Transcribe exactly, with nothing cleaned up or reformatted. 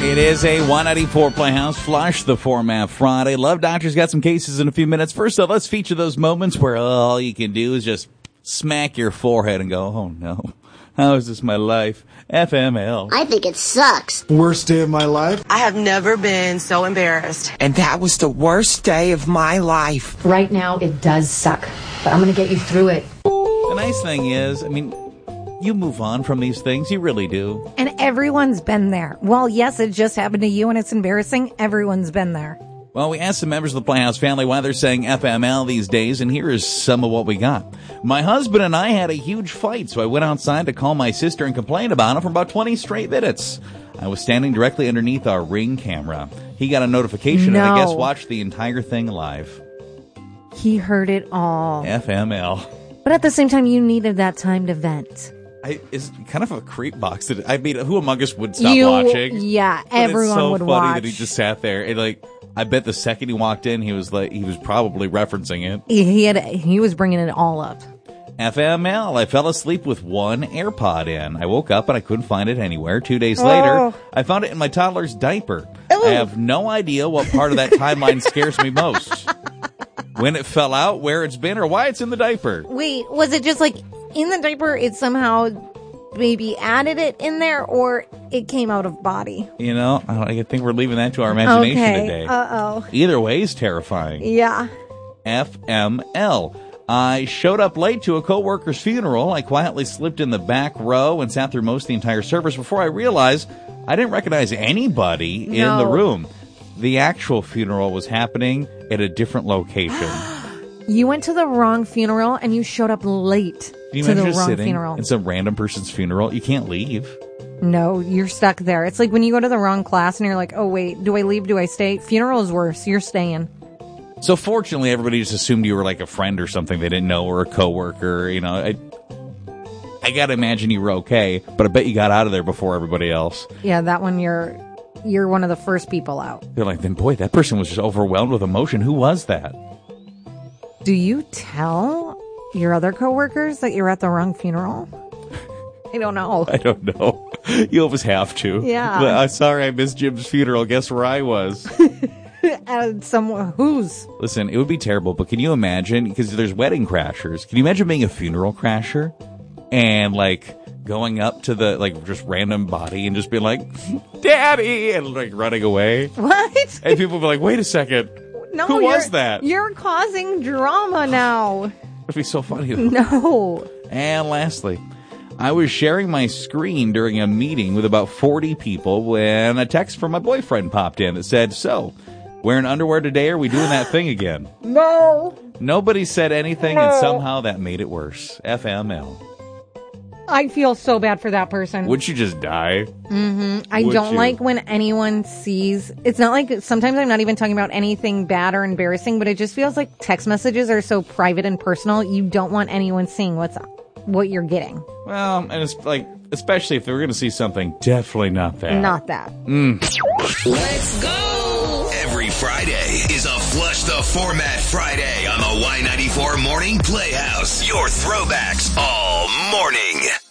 It is a one ninety-four Playhouse Flush, the Format Friday. Love Doctor's got some cases in a few minutes. First though, let's feature those moments where all you can do is just smack your forehead and go, oh no, how is this my life? F M L. I think it sucks. Worst day of my life. I have never been so embarrassed. And that was the worst day of my life. Right now, it does suck, but I'm going to get you through it. The nice thing is, I mean, you move on from these things. You really do. And everyone's been there. Well, yes, it just happened to you and it's embarrassing. Everyone's been there. Well, we asked some members of the Playhouse family why they're saying F M L these days, and here is some of what we got. My husband and I had a huge fight, so I went outside to call my sister and complain about him for about twenty straight minutes. I was standing directly underneath our Ring camera. He got a notification no. and I guess watched the entire thing live. He heard it all. F M L. But at the same time, you needed that time to vent. I, it's kind of a creep box. That, I mean, who among us would stop you, watching? Yeah, but everyone it's so would funny watch. that he just sat there and like. I bet the second he walked in, he was like, he was probably referencing it. He had, he was bringing it all up. F M L. I fell asleep with one AirPod in. I woke up and I couldn't find it anywhere. Two days later, Oh. I found it in my toddler's diaper. I have no idea what part of that timeline scares me most. When it fell out, where it's been, or why it's in the diaper. Wait, was it just like in the diaper, it somehow maybe added it in there, or it came out of body? You know, I think we're leaving that to our imagination okay. today. Uh-oh. Either way is terrifying. Yeah. F M L. I showed up late to a coworker's funeral. I quietly slipped in the back row and sat through most of the entire service before I realized I didn't recognize anybody No. in the room. The actual funeral was happening at a different location. You went to the wrong funeral and you showed up late Can you to the imagine just wrong sitting funeral. in some random person's funeral? You can't leave. No, you're stuck there. It's like when you go to the wrong class and you're like, oh, wait, do I leave? Do I stay? Funeral is worse. You're staying. So fortunately, everybody just assumed you were like a friend or something they didn't know, or a coworker. You know, I, I gotta imagine you were okay, but I bet you got out of there before everybody else. Yeah, that one you're you're one of the first people out. They're like, then boy, that person was just overwhelmed with emotion. Who was that? Do you tell your other coworkers that you're at the wrong funeral? I don't know. I don't know. You always have to. Yeah. But, I'm sorry I missed Jim's funeral. Guess where I was? At someone whose? Listen, it would be terrible, but can you imagine? Because there's wedding crashers. Can you imagine being a funeral crasher and like going up to the like just random body and just being like, "Daddy," and like running away? What? And people be like, "Wait a second, No, who you're- was that?" You're causing drama now. It'd be so funny. No. And lastly, I was sharing my screen during a meeting with about forty people when a text from my boyfriend popped in that said, "So, wearing underwear today, or are we doing that thing again?" No. Nobody said anything, and somehow that made it worse. F M L. I feel so bad for that person. Would you just die? Mm-hmm. I Would don't you? like when anyone sees. It's not like sometimes I'm not even talking about anything bad or embarrassing, but it just feels like text messages are so private and personal. You don't want anyone seeing what's what you're getting. Well, and it's like, especially if they were going to see something, definitely not that. Not that. Mm. Let's go! Every Friday is a Flush the Format Friday on the Y ninety-four Morning Playhouse. Your throwbacks all morning.